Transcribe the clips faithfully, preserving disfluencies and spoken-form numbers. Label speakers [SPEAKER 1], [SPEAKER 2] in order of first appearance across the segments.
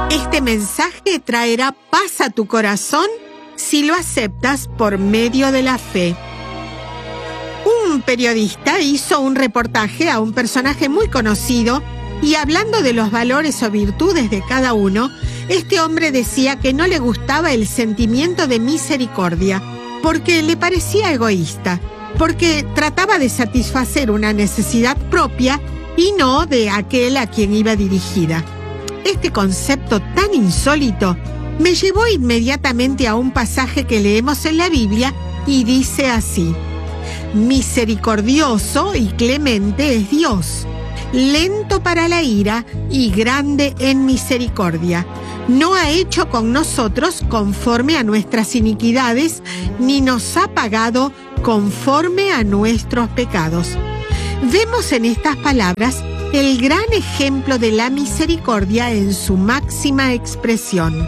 [SPEAKER 1] Este mensaje traerá paz a tu corazón si lo aceptas por medio de la fe. Un periodista hizo un reportaje a un personaje muy conocido y hablando de los valores o virtudes de cada uno, este hombre decía que no le gustaba el sentimiento de misericordia porque le parecía egoísta, porque trataba de satisfacer una necesidad propia y no de aquel a quien iba dirigida. Este concepto tan insólito me llevó inmediatamente a un pasaje que leemos en la Biblia y dice así: misericordioso y clemente es Dios, lento para la ira y grande en misericordia. No ha hecho con nosotros conforme a nuestras iniquidades, ni nos ha pagado conforme a nuestros pecados. Vemos en estas palabras el gran ejemplo de la misericordia en su máxima expresión.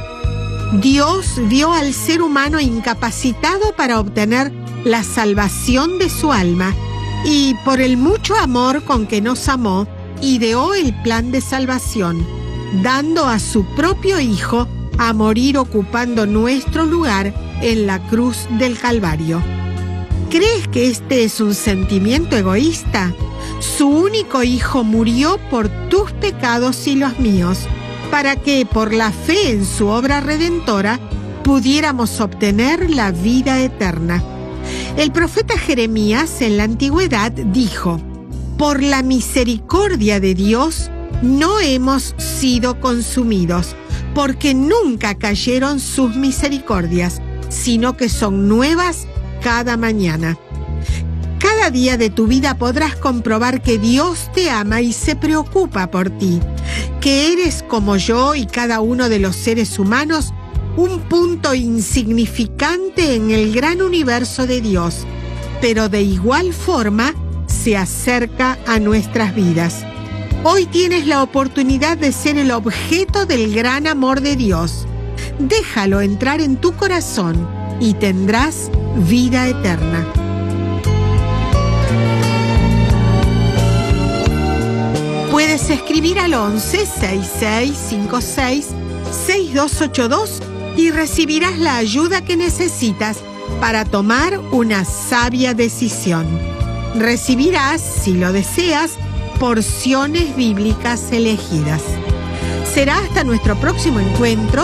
[SPEAKER 1] Dios dio al ser humano incapacitado para obtener la salvación de su alma y por el mucho amor con que nos amó, ideó el plan de salvación, dando a su propio Hijo a morir ocupando nuestro lugar en la cruz del Calvario. ¿Crees que este es un sentimiento egoísta? Su único Hijo murió por tus pecados y los míos, para que por la fe en su obra redentora pudiéramos obtener la vida eterna. El profeta Jeremías en la antigüedad dijo: por la misericordia de Dios no hemos sido consumidos, porque nunca cayeron sus misericordias, sino que son nuevas cada mañana. Cada día de tu vida podrás comprobar que Dios te ama y se preocupa por ti, que eres como yo y cada uno de los seres humanos, un punto insignificante en el gran universo de Dios, pero de igual forma se acerca a nuestras vidas. Hoy tienes la oportunidad de ser el objeto del gran amor de Dios. Déjalo entrar en tu corazón y tendrás vida eterna. Puedes escribir al once, sesenta y seis cincuenta y seis, sesenta y dos ochenta y dos y recibirás la ayuda que necesitas para tomar una sabia decisión. Recibirás, si lo deseas, porciones bíblicas elegidas. Será hasta nuestro próximo encuentro